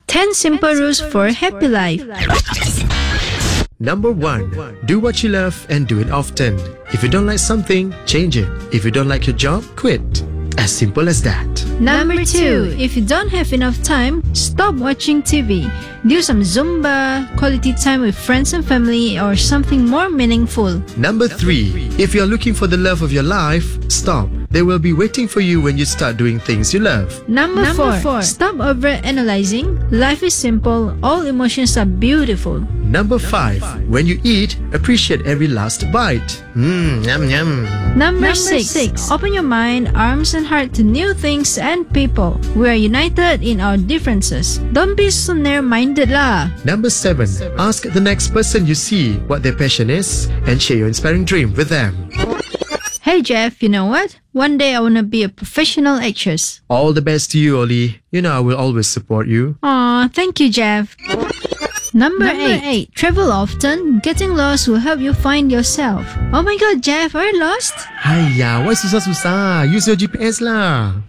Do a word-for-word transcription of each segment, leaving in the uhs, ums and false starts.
ten simple rules for a happy life. Number one, do what you love and do it often. If you don't like something, change it. If you don't like your job, quit. As simple as that. Number two, if you don't have enough time, stop watching T V. Do some Zumba, quality time with friends and family, or something more meaningful. Number three, if you're looking for the love of your life, stop. They will be waiting for you when you start doing things you love. Number, Number four, four. stop over-analyzing. Life is simple. All emotions are beautiful. Number five, when you eat, appreciate every last bite. Mmm, yum yum. Number, Number six, six. open your mind, arms and heart to new things and people. We are united in our differences. Don't be so narrow-minded lah. Number seven, ask the next person you see what their passion is and share your inspiring dream with them. Hey Jeff, you know what? One day I wanna be a professional actress. All the best to you, Oli. You know I will always support you. Aw, thank you, Jeff. Number, Number eight. eight. Travel often. Getting lost will help you find yourself. Oh my god, Jeff, are you lost? Haiya, why susah-susah? Use your G P S lah.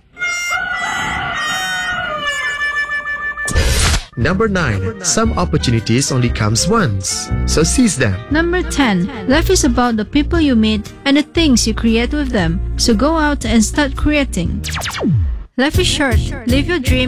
Number nine, some opportunities only comes once, so seize them. Number ten. Life is about the people you meet and the things you create with them. So go out and start creating. Life is short. Live your dream